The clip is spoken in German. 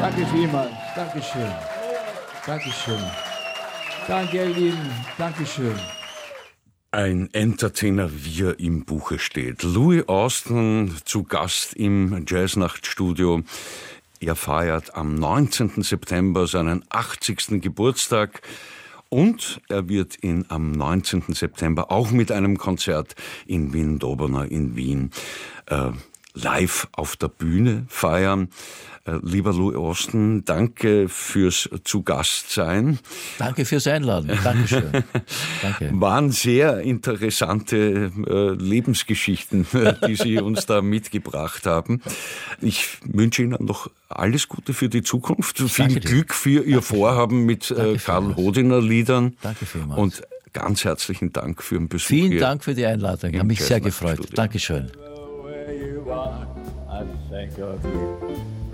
Danke vielmals. Dankeschön. Dankeschön. Danke, ihr Lieben. Dankeschön. Ein Entertainer, wie er im Buche steht. Louis Austin zu Gast im Jazznachtstudio. Er feiert am 19. September seinen 80. Geburtstag und er wird ihn am 19. September auch mit einem Konzert in Wien-Dobona in Wien live auf der Bühne feiern. Lieber Louis Austin, danke fürs Zugastsein. Danke fürs Einladen. Dankeschön. Danke. Waren sehr interessante Lebensgeschichten, die Sie uns da mitgebracht haben. Ich wünsche Ihnen noch alles Gute für die Zukunft. Viel Glück für Ihr Vorhaben mit Karl Hodiner Liedern. Danke vielmals. Und ganz herzlichen Dank für den Besuch. Vielen Dank für die Einladung. Ich habe mich sehr gefreut. Dankeschön. I think of you.